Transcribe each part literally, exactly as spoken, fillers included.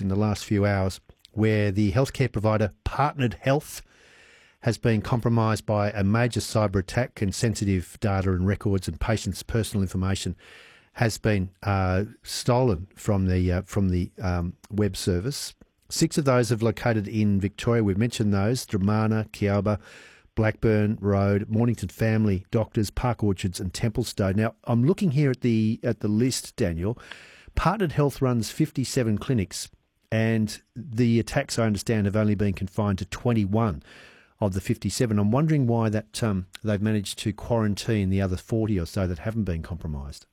in the last few hours where the healthcare provider Partnered Health has been compromised by a major cyber attack, and sensitive data and records and patients' personal information has been uh, stolen from the uh, from the um, web service. Six of those have located in Victoria. We've mentioned those: Dramana, Kealba, Blackburn Road, Mornington Family Doctors, Park Orchards and Templestowe. Now, I'm looking here at the at the list, Daniel. Partnered Health runs fifty-seven clinics, and the attacks, I understand, have only been confined to twenty-one of the fifty-seven. I'm wondering why that um, they've managed to quarantine the other forty or so that haven't been compromised.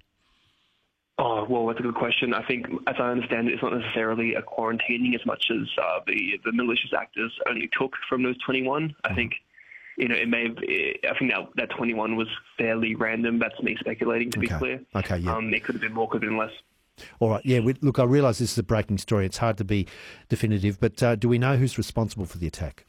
Oh, well, that's a good question. I think, as I understand it, it's not necessarily a quarantining as much as uh, the the malicious actors only took from those twenty-one. I think, you know, it may have, I think that, that twenty-one was fairly random. That's me speculating, to Okay. be clear. Okay, yeah. Um, it could have been more, could have been less. All right, yeah, we, look, I realise this is a breaking story. It's hard to be definitive, but uh, do we know who's responsible for the attack?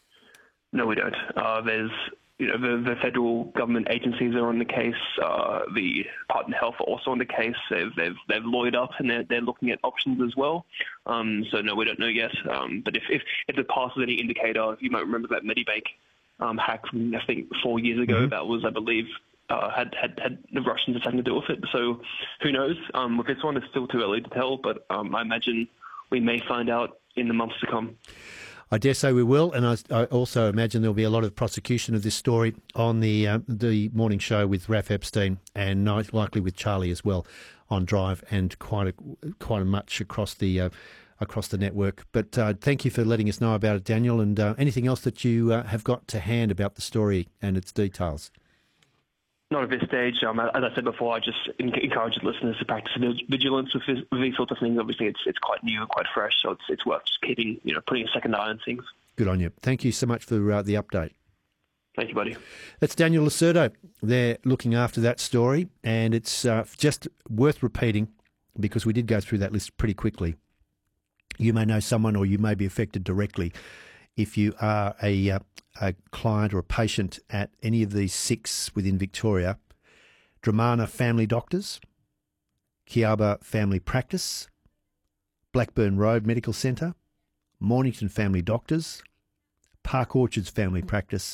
No, we don't. Uh, there's, you know, the, the federal government agencies are on the case. Uh, the Partnered Health are also on the case. They've they've they've lawyered up and they're they're looking at options as well. Um, so no, we don't know yet. Um, but if if if it passes any indicator, you might remember that Medibank um, hack from I think four years ago. Mm-hmm. That was, I believe, uh, had had had the Russians had something to do with it. So who knows? Um, with this one, it's still too early to tell. But um, I imagine we may find out in the months to come. I dare say we will, and I, I also imagine there'll be a lot of prosecution of this story on the uh, the morning show with Raph Epstein, and likely with Charlie as well on Drive, and quite a, quite a much across the uh, across the network. But uh, thank you for letting us know about it, Daniel, and uh, anything else that you uh, have got to hand about the story and its details. Not at this stage. Um, as I said before, I just encourage listeners to practice vigilance with, this, with these sorts of things. Obviously, it's it's quite new and quite fresh, so it's it's worth just keeping, you know, putting a second eye on things. Good on you. Thank you so much for uh, the update. Thank you, buddy. That's Daniel Lacerdo. They're looking after that story, and it's uh, just worth repeating because we did go through that list pretty quickly. You may know someone, or you may be affected directly if you are a uh, a client or a patient at any of these six within Victoria: Dramana Family Doctors, Kealba Family Practice, Blackburn Road Medical Centre, Mornington Family Doctors, Park Orchards Family Practice,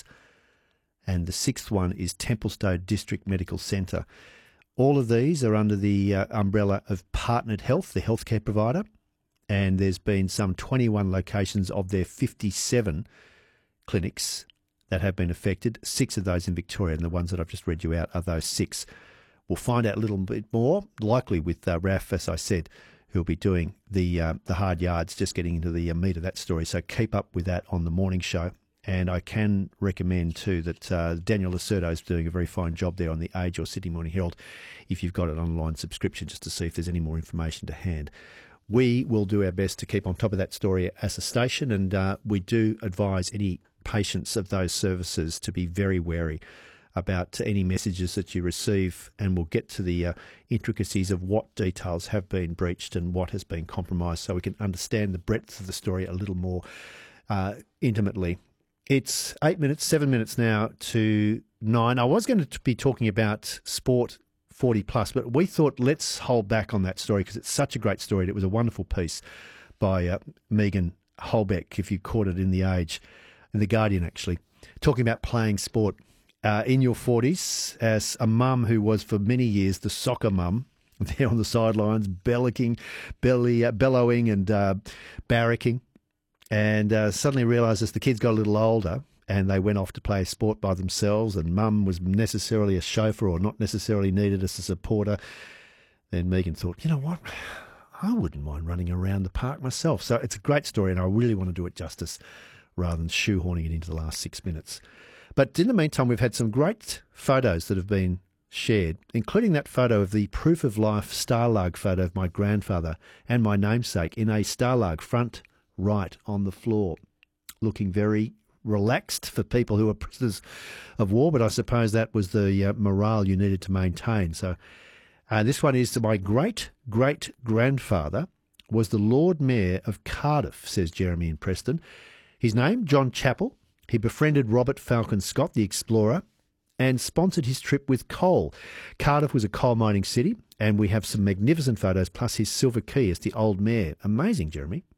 and the sixth one is Templestowe District Medical Centre. All of these are under the uh, umbrella of Partnered Health, the healthcare provider, and there's been some twenty-one locations of their fifty-seven clinics that have been affected, six of those in Victoria, and the ones that I've just read you out are those six. We'll find out a little bit more, likely with uh, Raph, as I said, who'll be doing the uh, the hard yards, just getting into the uh, meat of that story. So keep up with that on the morning show. And I can recommend too that uh, Daniel Lacerdo is doing a very fine job there on the Age or Sydney Morning Herald, if you've got an online subscription, just to see if there's any more information to hand. We will do our best to keep on top of that story as a station, and uh, we do advise any patients of those services to be very wary about any messages that you receive, and we'll get to the uh, intricacies of what details have been breached and what has been compromised, so we can understand the breadth of the story a little more uh, intimately. It's eight minutes, seven minutes now to nine. I was going to be talking about sport forty plus, but we thought let's hold back on that story because it's such a great story. It was a wonderful piece by uh, Megan Holbeck, if you caught it in The Age, in The Guardian actually, talking about playing sport uh, in your forties as a mum who was for many years the soccer mum, there on the sidelines, bellowing, belly, uh, bellowing and uh, barracking, and uh, suddenly realised as the kids got a little older and they went off to play sport by themselves, and mum was necessarily a chauffeur or not necessarily needed as a supporter, then Megan thought, you know what, I wouldn't mind running around the park myself. So it's a great story, and I really want to do it justice rather than shoehorning it into the last six minutes. But in the meantime, we've had some great photos that have been shared, including that photo of the proof of life Starlark photo of my grandfather and my namesake in a Starlark front right on the floor, looking very relaxed for people who are prisoners of war, but I suppose that was the uh, morale you needed to maintain. So uh, this one is to my great-great-grandfather was the Lord Mayor of Cardiff, says Jeremy in Preston. His name, John Chappell. He befriended Robert Falcon Scott, the explorer, and sponsored his trip with coal. Cardiff was a coal mining city, and we have some magnificent photos, plus his silver key as the old mayor. Amazing, Jeremy.